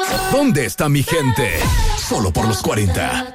¿Dónde está mi gente? Solo por los 40.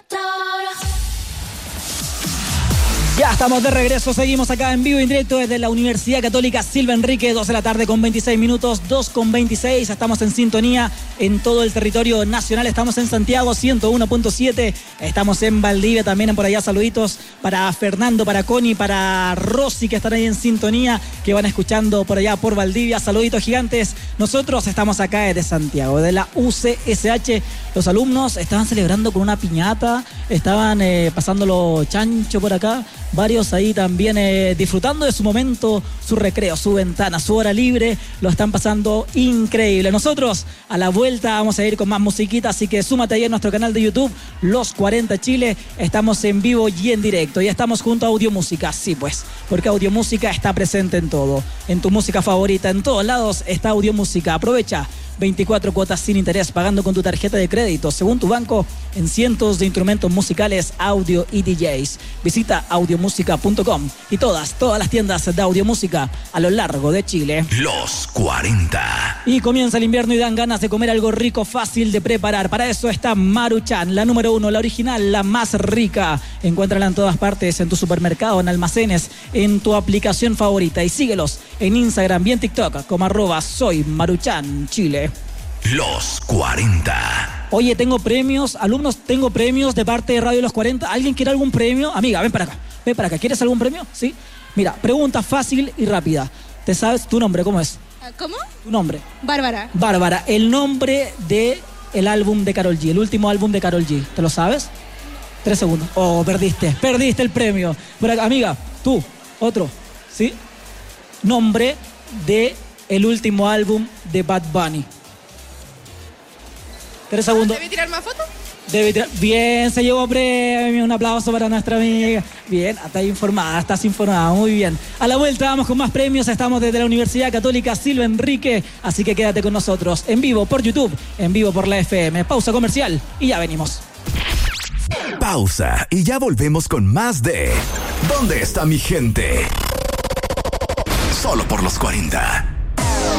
Ya estamos de regreso, seguimos acá en vivo y en directo desde la Universidad Católica Silva Enrique, 2 de la tarde con 26 minutos, 2:26, estamos en sintonía en todo el territorio nacional, estamos en Santiago 101.7, estamos en Valdivia también, por allá saluditos para Fernando, para Connie, para Rosy que están ahí en sintonía, que van escuchando por allá por Valdivia, saluditos gigantes. Nosotros estamos acá desde Santiago, de la UCSH, los alumnos estaban celebrando con una piñata, estaban pasándolo chancho por acá, varios ahí también disfrutando de su momento, su recreo, su ventana, su hora libre, lo están pasando increíble. Nosotros a la vuelta vamos a ir con más musiquita, así que súmate ahí en nuestro canal de YouTube, Los 40 Chile, estamos en vivo y en directo, y estamos junto a Audio Música, sí pues, porque Audio Música está presente en todo, en tu música favorita, en todos lados está Audio Música, aprovecha. 24 cuotas sin interés, pagando con tu tarjeta de crédito, según tu banco, en cientos de instrumentos musicales, audio y DJs. Visita audiomusica.com y todas las tiendas de Audiomúsica a lo largo de Chile. Los 40. Y comienza el invierno y dan ganas de comer algo rico, fácil de preparar. Para eso está Maruchan, la número 1, la original, la más rica. Encuéntrala en todas partes, en tu supermercado, en almacenes, en tu aplicación favorita. Y síguelos en Instagram y en TikTok como @soymaruchanchile. Los 40. Oye, tengo premios, alumnos, tengo premios de parte de Radio Los 40. ¿Alguien quiere algún premio? Amiga, ven para acá. ¿Quieres algún premio? Sí. Mira, pregunta fácil y rápida. ¿Te sabes tu nombre? ¿Cómo es? ¿Cómo? Tu nombre. Bárbara. Bárbara, el nombre de el álbum de Karol G, el último álbum de Karol G. ¿Te lo sabes? 3 segundos. Oh, perdiste el premio. Por acá, amiga, tú, otro, ¿sí? Nombre de el último álbum de Bad Bunny. 3 segundos. ¿Debe tirar más fotos? Bien, se llevó premio. Un aplauso para nuestra amiga. Bien, estás informada, muy bien. A la vuelta vamos con más premios. Estamos desde la Universidad Católica Silva Enrique, así que quédate con nosotros. En vivo por YouTube, en vivo por la FM. Pausa comercial y ya venimos. Pausa y ya volvemos con más de ¿Dónde está mi gente? Solo por los 40.